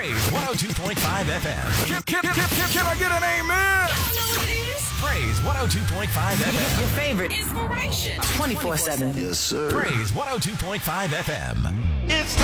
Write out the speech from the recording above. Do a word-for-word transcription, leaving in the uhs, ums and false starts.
Praise one oh two point five F M. Can, can, can, can, can I get an amen? Praise one oh two point five F M. Your favorite inspiration. twenty-four seven. Yes, sir. Praise one oh two point five F M. It's time.